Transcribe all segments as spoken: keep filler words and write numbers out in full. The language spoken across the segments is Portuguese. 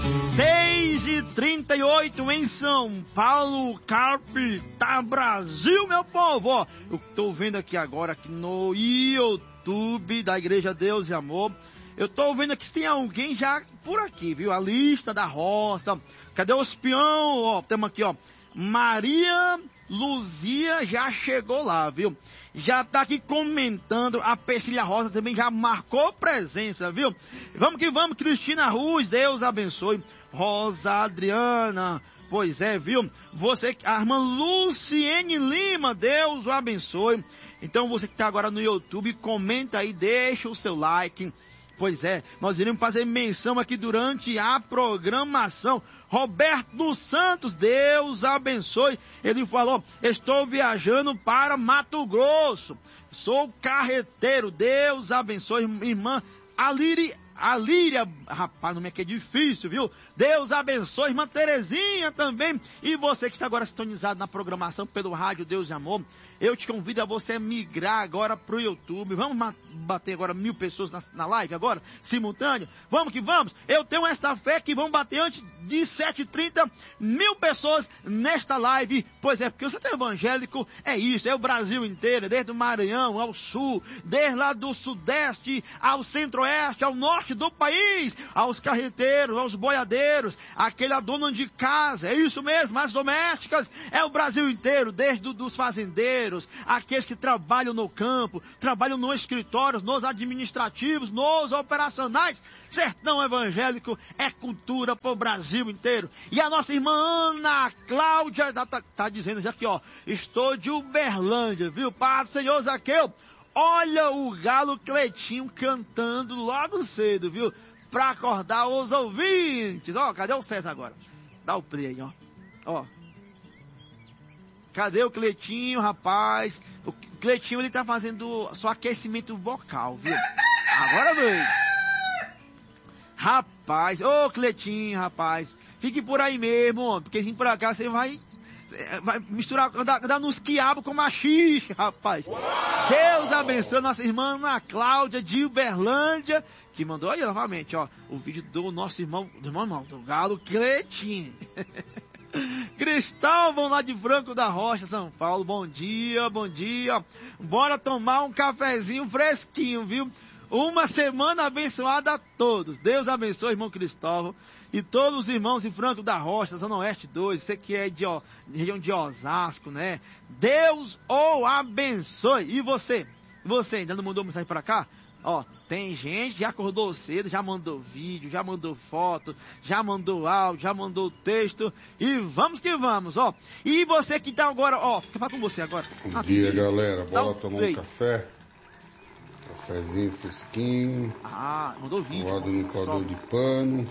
seis e trinta e oito em São Paulo, capital Brasil, meu povo. Ó, eu tô vendo aqui agora aqui no YouTube da Igreja Deus e Amor. Eu tô vendo aqui se tem alguém já por aqui, viu? A lista da roça. Cadê os peão? Ó, temos aqui, ó. Maria Luzia já chegou lá, viu? Já tá aqui comentando. A Persília Rosa também já marcou presença, viu? Vamos que vamos, Cristina Ruz, Deus abençoe. Rosa Adriana, pois é, viu? Você, a irmã Luciene Lima, Deus o abençoe. Então você que tá agora no YouTube, comenta aí, deixa o seu like. Pois é, nós iremos fazer menção aqui durante a programação. Roberto dos Santos, Deus abençoe. Ele falou, estou viajando para Mato Grosso. Sou carreteiro, Deus abençoe. Irmã Alíria, Alíria, rapaz, não é que é difícil, viu? Deus abençoe, irmã Terezinha também. E você que está agora sintonizado na programação pelo Rádio Deus e Amor, eu te convido a você migrar agora pro YouTube. Vamos bater agora mil pessoas na, na live agora, simultâneo? Vamos que vamos. Eu tenho esta fé que vão bater antes de sete e trinta mil pessoas nesta live. Pois é, porque o centro evangélico é isso, é o Brasil inteiro, desde o Maranhão ao sul, desde lá do sudeste ao centro-oeste, ao norte do país, aos carreteiros, aos boiadeiros, aquele dono de casa, é isso mesmo, as domésticas, é o Brasil inteiro, desde do, dos fazendeiros, aqueles que trabalham no campo, trabalham no escritório, nos administrativos, nos operacionais. Sertão evangélico é cultura pro Brasil inteiro. E a nossa irmã Ana Cláudia tá, tá, tá dizendo já aqui, ó, estou de Uberlândia, viu? Pai do Senhor Zaqueu, olha o galo Cleitinho cantando logo cedo, viu? Pra acordar os ouvintes. Ó, cadê o César agora? Dá o play aí, ó. Ó. Cadê o Cleitinho, rapaz? O Cleitinho, ele tá fazendo só aquecimento vocal, viu? Agora veio. Rapaz, ô Cleitinho, rapaz. Fique por aí mesmo, ó, porque assim por cá você vai... vai misturar, andar, andar nos quiabos com machixe, rapaz. Deus abençoe nossa irmã Ana Cláudia de Uberlândia, que mandou aí novamente, ó, o vídeo do nosso irmão, do irmão não, do galo Cleitinho. Cristóvão lá de Franco da Rocha, São Paulo, bom dia, bom dia. Bora tomar um cafezinho fresquinho, viu? Uma semana abençoada a todos. Deus abençoe, irmão Cristóvão. E todos os irmãos em Franco da Rocha, Zona Oeste dois, você que é de, ó, região de Osasco, né? Deus o abençoe. E você? Você ainda não mandou mensagem para cá? Ó, tem gente que já acordou cedo, já mandou vídeo, já mandou foto, já mandou áudio, já mandou texto. E vamos que vamos, ó. E você que tá agora, ó, quer falar com você agora? Bom ah, dia, galera. Bora tá, tomar veio. um café. Cafezinho fresquinho. Ah, mandou vídeo. Guarda no coador de pano.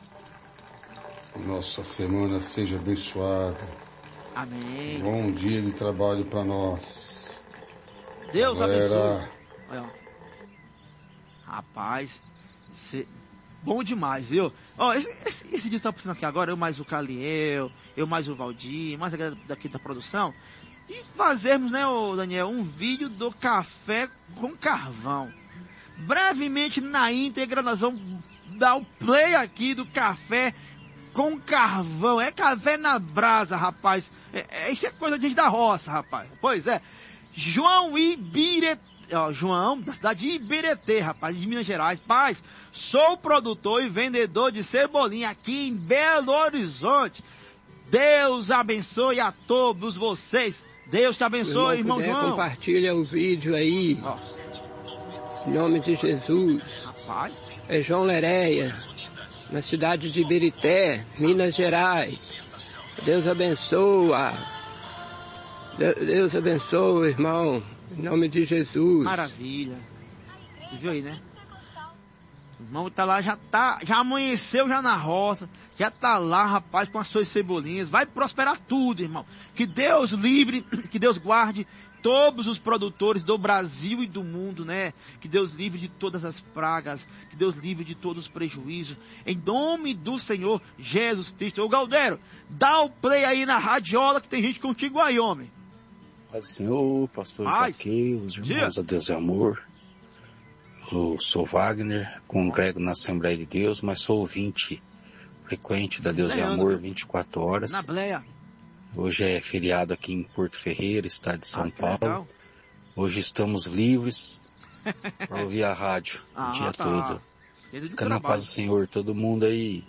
Nossa semana seja abençoada. Amém. Bom dia de trabalho para nós. Deus galera. abençoe. Olha, ó. Rapaz, cê... bom demais, viu? Ó, esse, esse, esse dia está passando aqui agora, eu mais o Caliel, eu mais o Valdir, mais a galera daqui da produção, e fazermos, né, ô Daniel, um vídeo do café com carvão. Brevemente na íntegra nós vamos dar o play aqui do café com carvão. É café na brasa, rapaz. É, é, isso é coisa de gente da roça, rapaz. Pois é. João Ibirete. Ó, João, da cidade de Iberetê, rapaz, de Minas Gerais. Paz, sou produtor e vendedor de cebolinha aqui em Belo Horizonte. Deus abençoe a todos vocês. Deus te abençoe, irmão, irmão João. Compartilha o vídeo aí. Ó. Em nome de Jesus. Rapaz. É João Leréia, na cidade de Iberité, Minas Gerais. Deus abençoa. Deus abençoe, irmão. Em nome de Jesus. Maravilha. Viu aí, né? O irmão tá lá, já tá, já amanheceu já na roça, já tá lá, rapaz, com as suas cebolinhas. Vai prosperar tudo, irmão. Que Deus livre, que Deus guarde todos os produtores do Brasil e do mundo, né? Que Deus livre de todas as pragas, que Deus livre de todos os prejuízos. Em nome do Senhor Jesus Cristo. Ô Galdero, dá o play aí na radiola que tem gente contigo aí, homem. Pai do Senhor, pastor Zaqueu, os irmãos a Deus e Amor. Eu sou Wagner, congrego na Assembleia de Deus, mas sou ouvinte, frequente da Deus e Amor, vinte e quatro horas. Na Bleia. Hoje é feriado aqui em Porto Ferreira, estado de São ah, Paulo. Legal. Hoje estamos livres para ouvir a rádio ah, o dia tá. todo. Fica na paz do Senhor, todo mundo aí.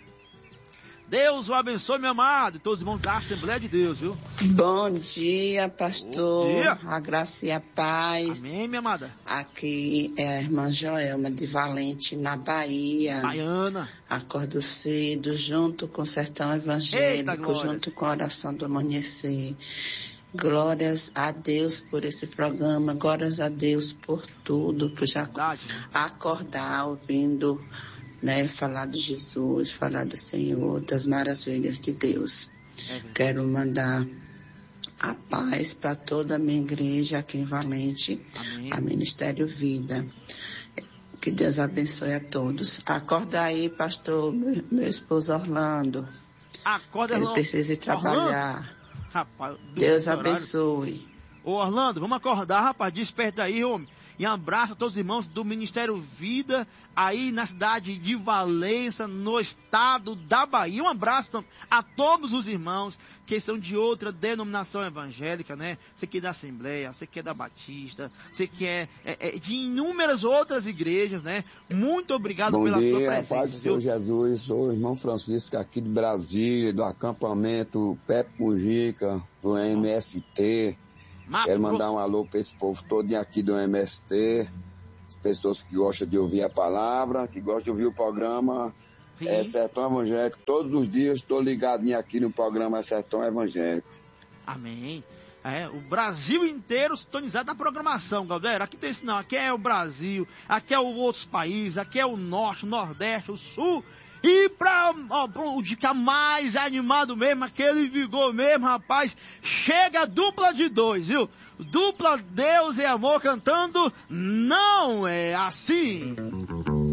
Deus o abençoe, meu amado, e todos os irmãos da Assembleia de Deus, viu? Bom dia, pastor. Bom dia. A graça e a paz. Amém, minha amada. Aqui é a irmã Joelma de Valente, na Bahia. Baiana. Acordo cedo, junto com o Sertão Evangélico, junto com a Oração do Amanhecer. Glórias a Deus por esse programa, glórias a Deus por tudo, por já Verdade, né? acordar ouvindo, né, falar de Jesus, falar do Senhor, das maravilhas de Deus. É Quero mandar a paz para toda a minha igreja aqui em Valente, Amém. A Ministério Vida. Que Deus abençoe a todos. Acorda aí, pastor, meu, meu esposo Orlando. Acorda, Ele precisa ir trabalhar. Orlando. Rapaz, Deus abençoe. Ô Orlando, vamos acordar, rapaz, desperta aí, homem. E um abraço a todos os irmãos do Ministério Vida, aí na cidade de Valença, no estado da Bahia. Um abraço a todos os irmãos que são de outra denominação evangélica, né? Você que é da Assembleia, você que é da Batista, você que é, é, é de inúmeras outras igrejas, né? Muito obrigado Bom pela dia, sua presença. Bom dia, paz do Senhor Jesus. Sou o irmão Francisco aqui de Brasília, do acampamento Pepe Mujica, do M S T. Mato Quero mandar um alô para esse povo todo aqui do M S T, as pessoas que gostam de ouvir a palavra, que gostam de ouvir o programa é, Sertão Evangélico. Todos os dias estou ligadinho aqui no programa Sertão Evangélico. Amém. É, o Brasil inteiro sintonizado na programação, galera. Aqui tem isso não, aqui é o Brasil, aqui é o outros países, aqui é o Norte, o Nordeste, o Sul. E pra, ó, pra o ficar mais animado mesmo, aquele vigor mesmo, rapaz, chega a dupla de dois, viu? Dupla Deus e Amor cantando Não É Assim.